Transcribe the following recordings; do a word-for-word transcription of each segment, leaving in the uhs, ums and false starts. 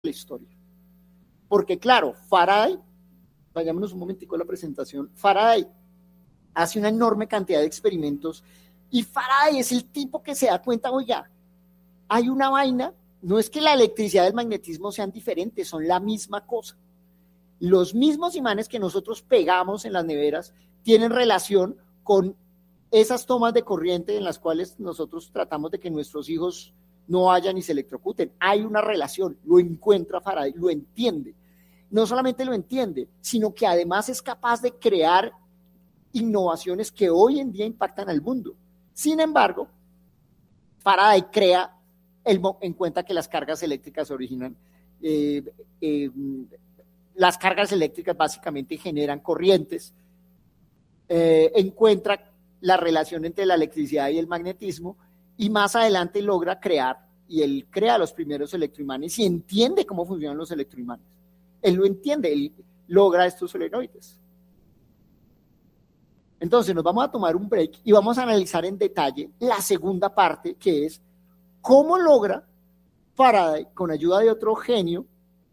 la historia. Porque claro, Faraday, vayámonos un momentico a la presentación, Faraday hace una enorme cantidad de experimentos y Faraday es el tipo que se da cuenta, oiga, hay una vaina, no es que la electricidad y el magnetismo sean diferentes, son la misma cosa. Los mismos imanes que nosotros pegamos en las neveras tienen relación con esas tomas de corriente en las cuales nosotros tratamos de que nuestros hijos no vayan y se electrocuten. Hay una relación, lo encuentra Faraday, lo entiende. No solamente lo entiende, sino que además es capaz de crear innovaciones que hoy en día impactan al mundo. Sin embargo, Faraday crea, el, en cuenta que las cargas eléctricas se originan, eh, eh, las cargas eléctricas básicamente generan corrientes, eh, encuentra la relación entre la electricidad y el magnetismo y más adelante logra crear, y él crea los primeros electroimanes y entiende cómo funcionan los electroimanes. Él lo entiende, él logra estos solenoides. Entonces nos vamos a tomar un break y vamos a analizar en detalle la segunda parte, que es cómo logra Faraday, con ayuda de otro genio,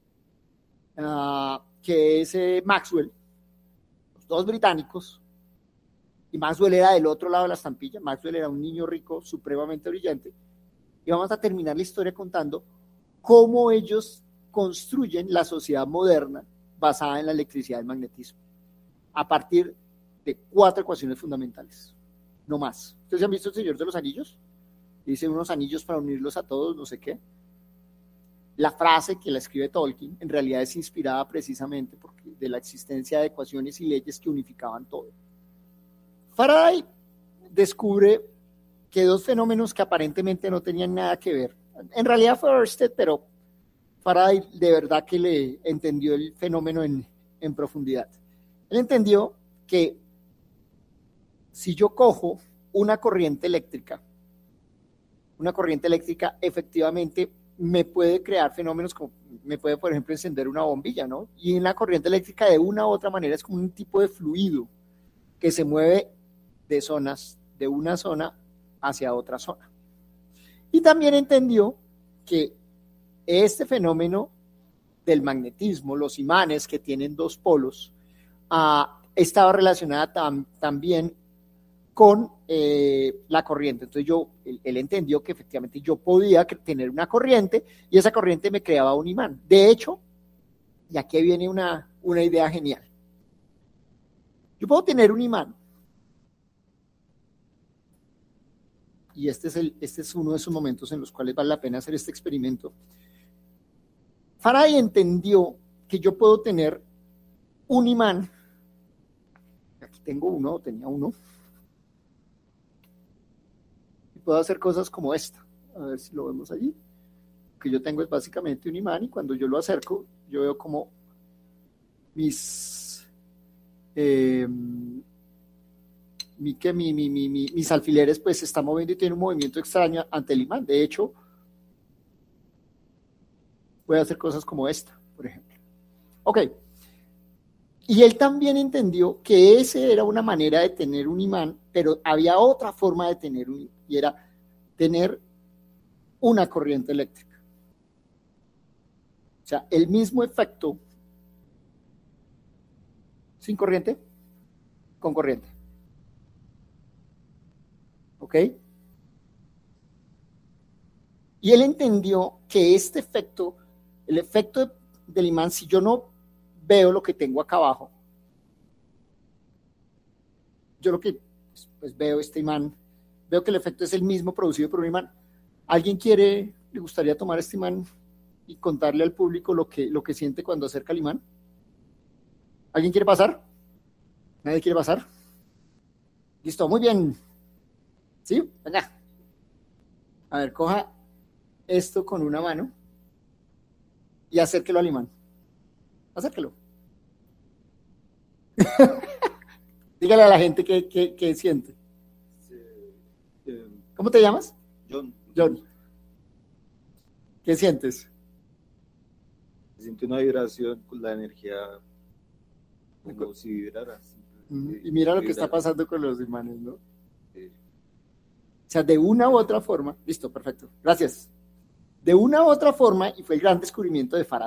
uh, que es eh, Maxwell, los dos británicos, y Maxwell era del otro lado de la estampilla. Maxwell era un niño rico, supremamente brillante, y vamos a terminar la historia contando cómo ellos construyen la sociedad moderna basada en la electricidad y el magnetismo, a partir de cuatro ecuaciones fundamentales, no más. ¿Ustedes han visto El Señor de los Anillos? Dice unos anillos para unirlos a todos, no sé qué. La frase que la escribe Tolkien en realidad es inspirada precisamente porque de la existencia de ecuaciones y leyes que unificaban todo. Faraday descubre que dos fenómenos que aparentemente no tenían nada que ver, en realidad fue Ørsted, pero Faraday de verdad que le entendió el fenómeno en, en profundidad. Él entendió que si yo cojo una corriente eléctrica, una corriente eléctrica efectivamente me puede crear fenómenos como, me puede por ejemplo encender una bombilla, ¿no? Y en la corriente eléctrica de una u otra manera es como un tipo de fluido que se mueve de zonas, de una zona hacia otra zona. Y también entendió que este fenómeno del magnetismo, los imanes que tienen dos polos, uh, estaba relacionada tam, también con eh, la corriente. Entonces yo, él, él entendió que efectivamente yo podía tener una corriente y esa corriente me creaba un imán. De hecho, y aquí viene una, una idea genial. Yo puedo tener un imán y este es, el, este es uno de esos momentos en los cuales vale la pena hacer este experimento. Faraday entendió que yo puedo tener un imán, aquí tengo uno, tenía uno, y puedo hacer cosas como esta, a ver si lo vemos allí. Lo que yo tengo es básicamente un imán y cuando yo lo acerco, yo veo como mis, eh, mi, que mi, mi, mi, mi, mis alfileres pues se están moviendo y tienen un movimiento extraño ante el imán. De hecho, voy a hacer cosas como esta, por ejemplo. Ok. Y él también entendió que ese era una manera de tener un imán, pero había otra forma de tener un imán, y era tener una corriente eléctrica. O sea, el mismo efecto sin corriente, con corriente. ¿Ok? Y él entendió que este efecto, el efecto del imán, si yo no veo lo que tengo acá abajo, yo lo que pues veo este imán, veo que el efecto es el mismo producido por un imán. ¿Alguien quiere, le gustaría tomar este imán y contarle al público lo que, lo que siente cuando acerca el imán? ¿Alguien quiere pasar? ¿Nadie quiere pasar? Listo, muy bien. ¿Sí? Venga. A ver, coja esto con una mano y acérquelo al imán. Acérquelo. Dígale a la gente qué, qué, qué siente. Sí, eh, ¿Cómo te llamas? John. John. ¿Qué sientes? Se siente una vibración con la energía como si vibrara. Mm, y mira lo que está pasando con los imanes, ¿no? Sí. O sea, de una u otra forma. Listo, perfecto. Gracias. de una u otra forma, y fue el gran descubrimiento de Faraday.